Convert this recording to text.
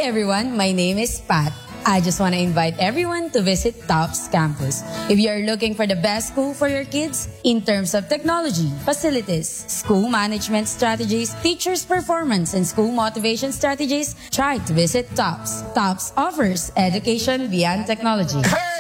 everyone, my name is Pat. I just want to invite everyone to visit TOPS campus. If you are looking for the best school for your kids in terms of technology, facilities, school management strategies, teachers' performance, and school motivation strategies, try to visit TOPS. TOPS offers education beyond technology. Hey!